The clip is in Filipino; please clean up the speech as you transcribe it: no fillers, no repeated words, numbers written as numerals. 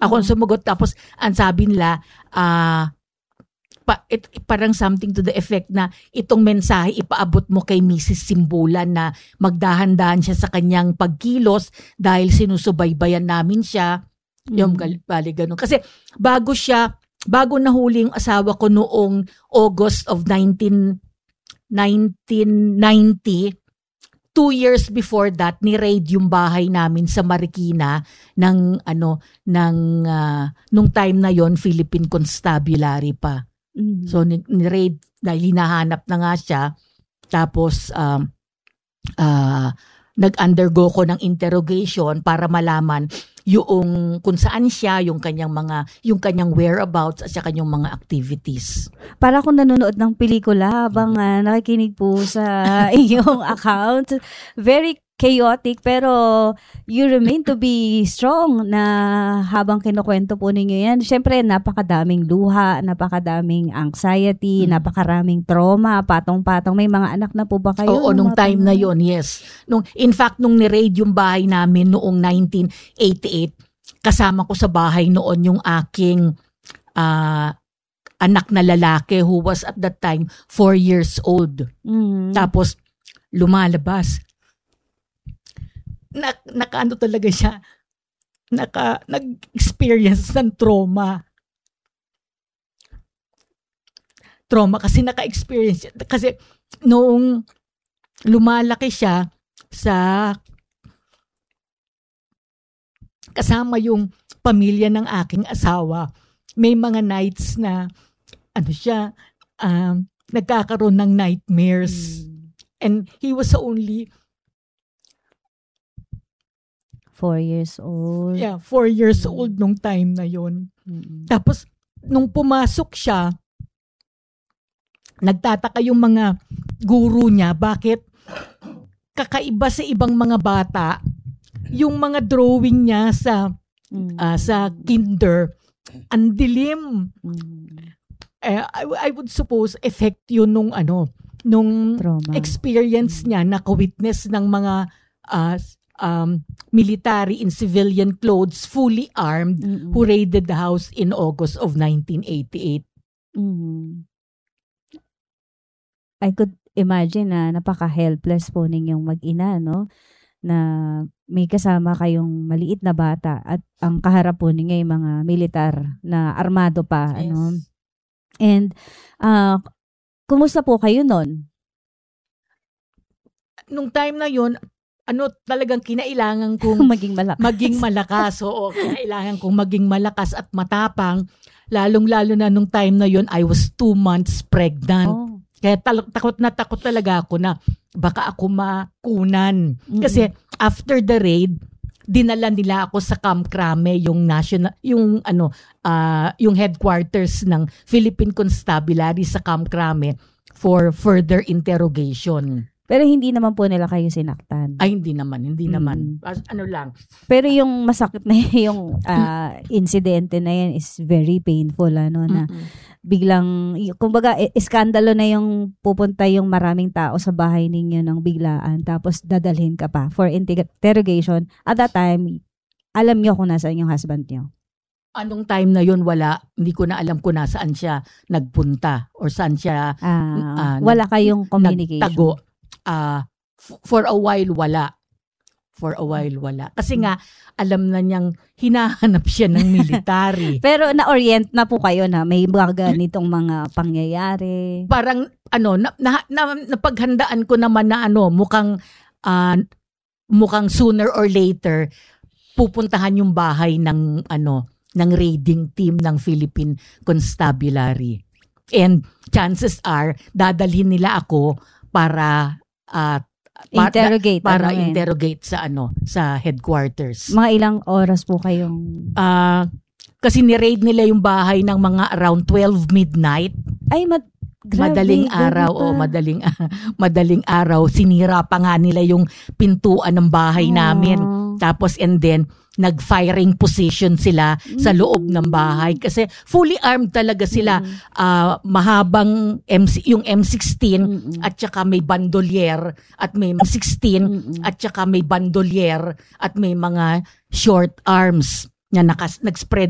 Ako ang sumagot. Tapos, ang sabi nila, parang something to the effect na itong mensahe ipaabot mo kay Mrs. Simbulan na magdahan-dahan siya sa kanyang pagkilos dahil sinusubaybayan namin siya. Yung bali ganun. Kasi bago nahuli yung asawa ko noong August of 1990, 2 years before that, ni-raid yung bahay namin sa Marikina nung time na yon Philippine Constabulary pa. So, ni-raid dahil hinahanap na nga siya. Tapos, nag-undergo ko ng interrogation para malaman yung kung saan siya, yung kanyang whereabouts at saka yung mga activities. Para akong nanonood ng pelikula habang nakikinig po sa iyong account. Very chaotic pero you remain to be strong na habang kinukwento po ninyo yan. Siyempre, napakadaming luha, napakadaming anxiety, napakaraming trauma, patong-patong. May mga anak na po ba kayo? Oo, nung time na yon, yes. In fact, nung ni-raid yung bahay namin noong 1988, kasama ko sa bahay noon yung aking anak na lalaki who was at that time 4 years old. Tapos, lumalabas. Nakaano talaga siya, nag-experience ng trauma. Kasi naka-experience, kasi noong lumalaki siya kasama yung pamilya ng aking asawa, may mga nights na nagkakaroon ng nightmares. And he was only 4 years old. Yeah, 4 years old nung time na yon. Tapos, nung pumasok siya, nagtataka yung mga guru niya, bakit kakaiba sa ibang mga bata, yung mga drawing niya sa kinder, ang dilim. I would suppose effect yun nung trauma. Experience niya, naka-witness ng mga military in civilian clothes, fully armed, who raided the house in August of 1988. I could imagine na napaka-helpless po ninyong mag-ina, no? Na may kasama kayong maliit na bata at ang kaharap po ninyo yung mga militar na armado pa. Yes. And, kumusta po kayo nun? Nung time na yun, talagang kinailangan kong maging malakas. Oo, kinailangan kong maging malakas at matapang. Lalong-lalo na nung time na yun, I was 2 months pregnant. Kaya takot talaga ako na baka ako makunan. Kasi after the raid, dinala nila ako sa Camp Crame, yung headquarters ng Philippine Constabulary sa Camp Crame for further interrogation. Pero hindi naman po nila kayo sinaktan. Ay, hindi naman. Lang. Pero yung masakit na yung insidente na yan is very painful, na biglang, kumbaga, iskandalo na yung pupunta yung maraming tao sa bahay ninyo ng biglaan, tapos dadalhin ka pa for interrogation. At that time, alam nyo kung nasaan yung husband nyo? Anong time na yun, wala. Hindi ko na alam kung nasaan siya nagpunta or saan siya wala kayong communication. Nagtago. For a while, wala. Kasi nga, alam na niyang hinahanap siya ng military. Pero na-orient na po kayo na may mga ganitong mga pangyayari. Parang, napaghandaan ko naman na mukhang sooner or later, pupuntahan yung bahay ng raiding team ng Philippine Constabulary. And chances are, dadalhin nila ako para interrogate sa headquarters. Mga ilang oras po kayong kasi ni-raid nila yung bahay ng mga around 12 midnight. Ay, madaling araw. Sinira pa nga nila yung pintuan ng bahay namin. Tapos and then nag-firing position sila sa loob ng bahay kasi fully armed talaga sila. Mahabang yung M16 at saka may bandolier at may M16 at saka may bandolier at may mga short arms na nag-spread